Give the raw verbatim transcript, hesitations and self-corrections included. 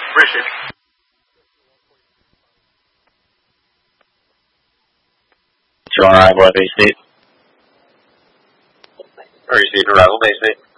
Appreciate it. Two on arrival at base eight. Received arrival base eight.